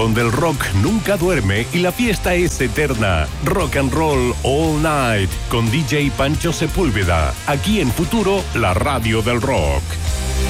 donde el rock nunca duerme y la fiesta es eterna. Rock and Roll All Night con DJ Pancho Sepúlveda, aquí en Futuro, la radio del rock.